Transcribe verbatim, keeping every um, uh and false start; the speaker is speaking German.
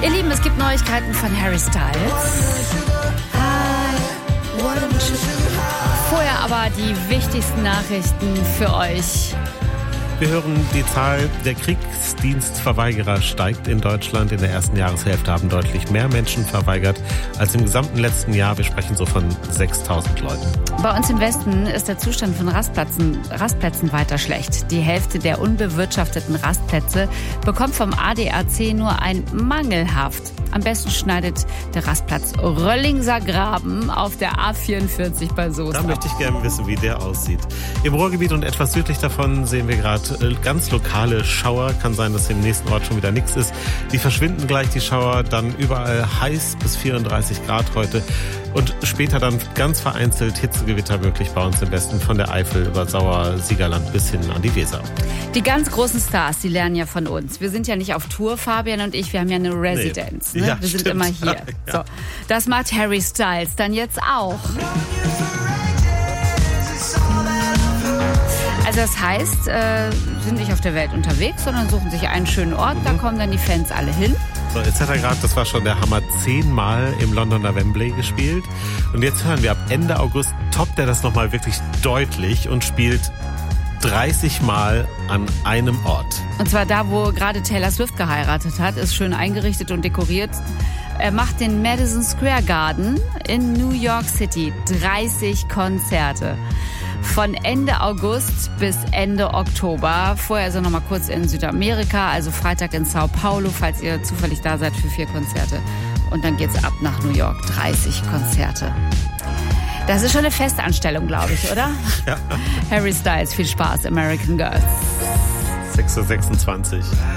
Ihr Lieben, es gibt Neuigkeiten von Harry Styles. Vorher aber die wichtigsten Nachrichten für euch. Wir hören, die Zahl der Kriegsdienstverweigerer steigt in Deutschland. In der ersten Jahreshälfte haben deutlich mehr Menschen verweigert als im gesamten letzten Jahr. Wir sprechen so von sechstausend Leuten. Bei uns im Westen ist der Zustand von Rastplätzen, Rastplätzen weiter schlecht. Die Hälfte der unbewirtschafteten Rastplätze bekommt vom A D A C nur ein mangelhaft. Am besten schneidet der Rastplatz Röllingser Graben auf der A vierundvierzig bei Soest. Da möchte ich gerne wissen, wie der aussieht. Im Ruhrgebiet und etwas südlich davon sehen wir gerade ganz lokale Schauer. Kann sein, dass im nächsten Ort schon wieder nichts ist. Die verschwinden gleich, die Schauer. Dann überall heiß bis vierunddreißig Grad heute. Und später dann ganz vereinzelt Hitzegewitter möglich bei uns im Westen. Von der Eifel über Sauer-Siegerland bis hin an die Weser. Die ganz großen Stars, die lernen ja von uns. Wir sind ja nicht auf Tour, Fabian und ich. Wir haben ja eine Residenz. Nee. Ne? Ja, wir sind stimmt. immer hier. Ja. So, das macht Harry Styles dann jetzt auch. Also das heißt, äh, sind nicht auf der Welt unterwegs, sondern suchen sich einen schönen Ort. Mhm. Da kommen dann die Fans alle hin. So, jetzt hat er gerade, das war schon der Hammer, zehnmal im Londoner Wembley gespielt. Und jetzt hören wir, ab Ende August toppt er das nochmal wirklich deutlich und spielt dreißig Mal an einem Ort. Und zwar da, wo gerade Taylor Swift geheiratet hat, ist schön eingerichtet und dekoriert. Er macht den Madison Square Garden in New York City. dreißig Konzerte. Von Ende August bis Ende Oktober. Vorher ist er noch mal kurz in Südamerika, also Freitag in Sao Paulo, falls ihr zufällig da seid für vier Konzerte. Und dann geht's ab nach New York. dreißig Konzerte. Das ist schon eine Festanstellung, glaube ich, oder? Ja. Harry Styles, viel Spaß, American Girls. sechs Uhr sechsundzwanzig.